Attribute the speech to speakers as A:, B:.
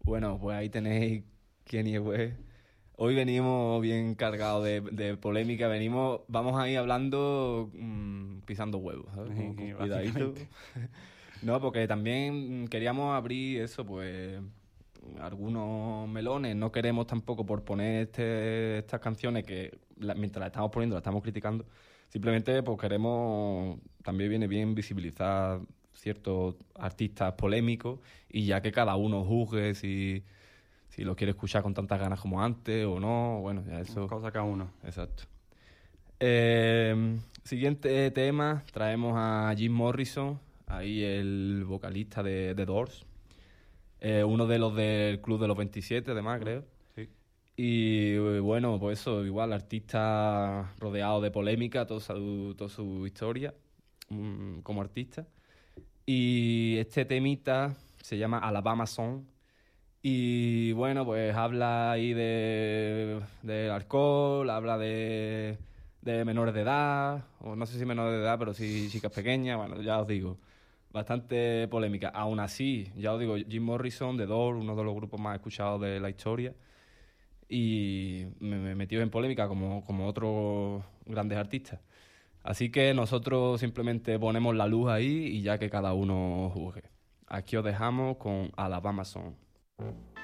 A: Bueno, pues ahí tenéis Kanye West. Hoy venimos bien cargados de polémica. Vamos a ir hablando pisando huevos, ¿sabes? Con cuidadito. No, porque también queríamos abrir eso, pues algunos melones. No queremos tampoco por poner estas canciones que mientras las estamos poniendo las estamos criticando. Simplemente pues queremos, también viene bien visibilizar ciertos artistas polémicos y ya que cada uno juzgue si lo quiere escuchar con tantas ganas como antes o no. Bueno, ya eso...
B: Cosa cada uno.
A: Exacto. Siguiente tema, traemos a Jim Morrison, ahí el vocalista de The Doors. Uno de los del Club de los 27, además, creo.
B: Sí.
A: Y bueno, pues eso, igual, artista rodeado de polémica, toda su historia como artista. Y este temita se llama Alabama Song. Y bueno, pues habla ahí del alcohol, habla de menores de edad, o no sé si menores de edad, pero sí chicas pequeñas, bueno, ya os digo, bastante polémica. Aún así, ya os digo, Jim Morrison, The Doors, uno de los grupos más escuchados de la historia, y me metió en polémica como otros grandes artistas. Así que nosotros simplemente ponemos la luz ahí y ya que cada uno juzgue. Aquí os dejamos con Alabama Song.